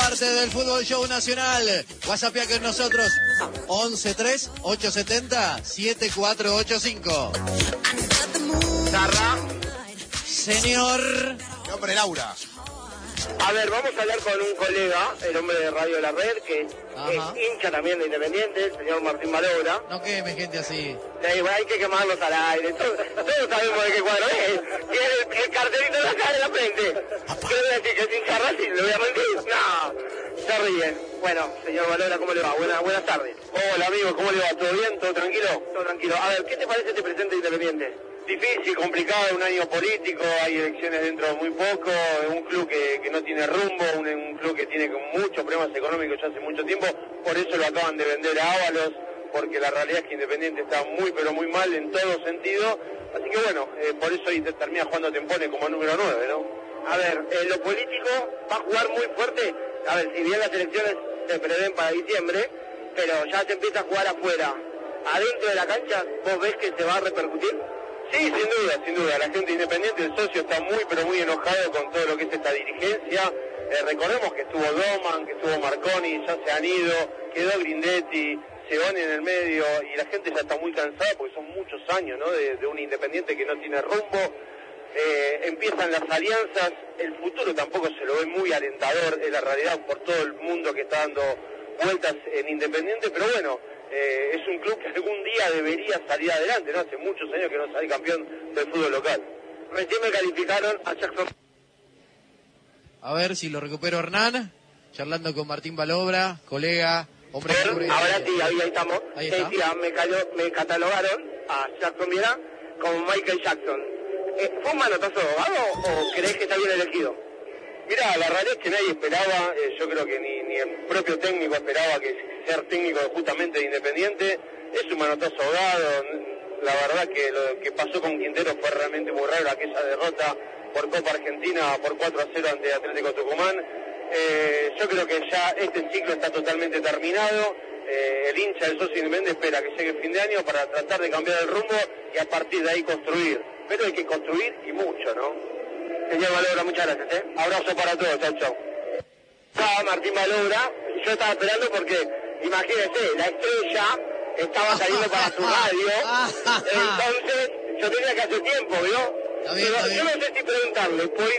parte del Fútbol Show Nacional. WhatsAppea con nosotros 113870-7485. Zarra. Señor. Nombre Laura. A ver, vamos a hablar con un colega, el hombre de Radio La Red, que es hincha también de Independiente, el señor Martín Malogra. No queme gente así. Hay que quemarlos al aire, todos sabemos de qué cuadro es. Tiene el cartelito de acá en la frente. ¿Qué le voy a decir? ¿Que es hincha Racing? ¿Le voy a mentir? No, se ríen. Bueno, señor Malogra, ¿cómo le va? Buenas tardes. Hola, amigo, ¿cómo le va? ¿Todo bien? ¿Todo tranquilo? Todo tranquilo. A ver, ¿qué te parece este presente de Independiente? Difícil, complicado, un año político, hay elecciones dentro de muy poco, un club que no tiene rumbo, un club que tiene muchos problemas económicos ya hace mucho tiempo, por eso lo acaban de vender a Ábalos, porque la realidad es que Independiente está muy pero muy mal en todo sentido, así que bueno, por eso ahí termina jugando Tempone como número 9, ¿no? A ver, lo político va a jugar muy fuerte, a ver, si bien las elecciones se prevén para diciembre, pero ya se empieza a jugar afuera, adentro de la cancha, ¿vos ves que se va a repercutir? Sí, sin duda, la gente Independiente, el socio está muy pero muy enojado con todo lo que es esta dirigencia, recordemos que estuvo Doman, que estuvo Marconi, ya se han ido, quedó Grindetti, Seoni en el medio, y la gente ya está muy cansada porque son muchos años, ¿no?, de un Independiente que no tiene rumbo, empiezan las alianzas, el futuro tampoco se lo ve muy alentador, es la realidad por todo el mundo que está dando vueltas en Independiente, pero bueno, es un club que algún día debería salir adelante, ¿no? Hace muchos años que no sale campeón del fútbol local. Recién me calificaron a Jackson. A ver si lo recupero Hernán, charlando con Martín Balobra, colega, hombre... Ahora sí, ahí estamos. Ahí está. Sí, me catalogaron a Jackson Viera como Michael Jackson. ¿Fue un manotazo ahogado o crees que está bien elegido? Mirá, la realidad es que nadie esperaba, yo creo que ni el propio técnico esperaba que ser técnico justamente de Independiente. Es un manotazo ahogado, la verdad que lo que pasó con Quintero fue realmente muy raro, aquella derrota por Copa Argentina por 4-0 ante Atlético Tucumán. Yo creo que ya este ciclo está totalmente terminado, el hincha del socio Independiente espera que llegue el fin de año para tratar de cambiar el rumbo y a partir de ahí construir, pero hay que construir y mucho, ¿no? Señor Balobra, muchas gracias, Abrazo para todos, chau, chau. Estaba Martín Balobra, yo estaba esperando porque, imagínense, la estrella estaba saliendo para su radio, entonces yo tenía que hacer tiempo, ¿vio? Está bien. Yo no sé si preguntarle por